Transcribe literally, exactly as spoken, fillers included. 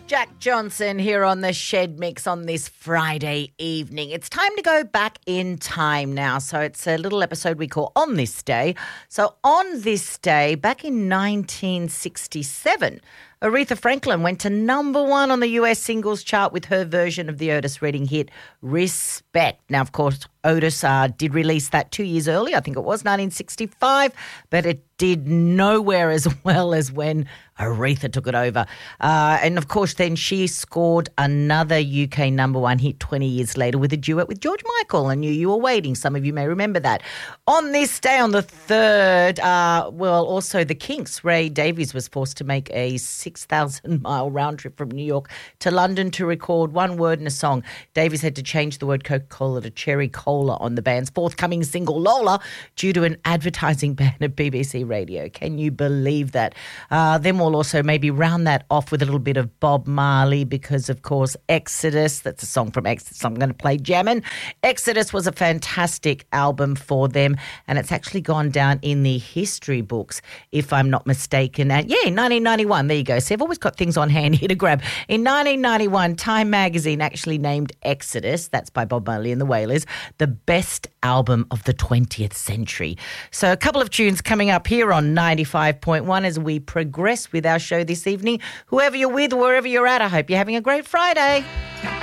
Jack Johnson here on the Shed Mix on this Friday evening. It's time to go back in time now. So it's a little episode we call On This Day. So on this day, back in nineteen sixty-seven, Aretha Franklin went to number one on the U S singles chart with her version of the Otis Redding hit Respect. Now, of course, Otis uh, did release that two years earlier. I think it was nineteen sixty-five, but it did nowhere as well as when Aretha took it over. Uh, and, of course, then she scored another U K number one hit twenty years later with a duet with George Michael, I Knew You Were Waiting. Some of you may remember that. On this day, on the third, uh, well, also the Kinks, Ray Davies was forced to make a six thousand mile round trip from New York to London to record one word in a song. Davies had to change the word Coca-Cola to Cherry Cola on the band's forthcoming single Lola due to an advertising ban at B B C Radio. Can you believe that? Uh, then we'll also maybe round that off with a little bit of Bob Marley because, of course, Exodus, that's a song from Exodus I'm going to play jamming. Exodus was a fantastic album for them, and it's actually gone down in the history books, if I'm not mistaken. And yeah, in nineteen ninety-one, there you go. See, I've always got things on hand here to grab. In nineteen ninety-one, Time magazine actually named Exodus, that's by Bob Marley and the Wailers, the best album of the twentieth century. So a couple of tunes coming up here on ninety-five point one as we progress with our show this evening. Whoever you're with, wherever you're at, I hope you're having a great Friday.